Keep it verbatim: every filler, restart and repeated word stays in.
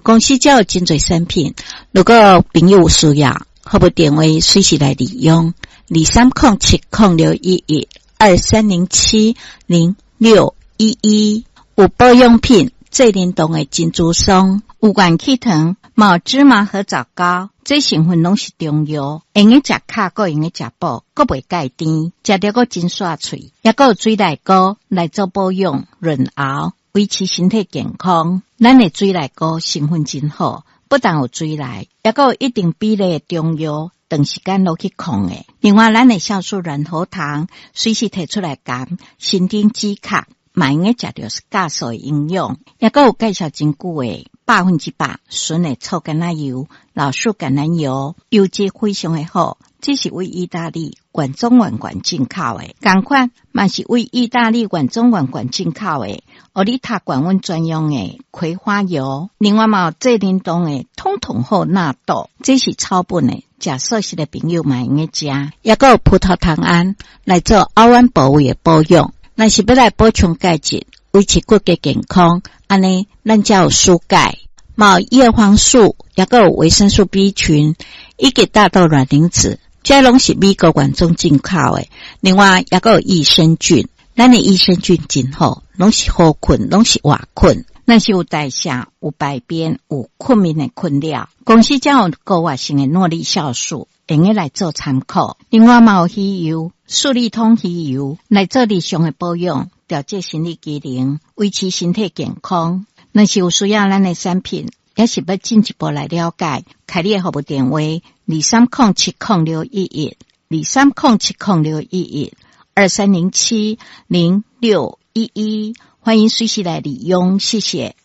公司才有真侪产品，如果朋友有需要，可不电话随时来利用。二三零七零六一一二三零七零六一一。有保养品最联动的珍珠松、有元气糖、毛芝麻和枣膏，这成分拢是中药，用个食卡，个用个食补，个袂介甜，食着个真刷脆，也个有水内膏来做保养、润喉，维持身体健康。咱的水内膏成分真好，不但有水内，也个有一定比例的中药。长时间落去控的。另外，咱的酵素软喉糖随时提出来讲，身体止咳，嘛用个食着是酵素的营养，也个有介绍真久的百分之百纯的臭橄榄油、老树橄榄油，油质非常的好。这是为意大利原装原罐进口的，同款嘛是为意大利原装原罐进口的。奥利塔管温专用的葵花油，另外嘛有最联动的通通好纳豆，这是草本的。食素食的朋友嘛用个食，也个有葡萄糖胺来做凹弯部位的保养。若是要来补充钙质，维持骨骼健康，安尼咱才有蔬钙。嘛有叶黄素，也个有维生素 B 群，以及大豆卵磷脂，这拢是美国原装进口的。另外也个有益生菌，咱的益生菌真好，拢是好困，拢是活困。那是有代谢、有排便、有困眠的困扰。公司才有高活性的诺丽酵素，用个来做参考。另外嘛有鱼油、素利通鱼油来做日常的保养，调节生理机能，维持身体健康。若是有需要咱的产品，也是要进一步来了解，开你的服务电话二三零七零六一一二三零七零六一一二三零七零六一一。欢迎随时来利用，谢谢。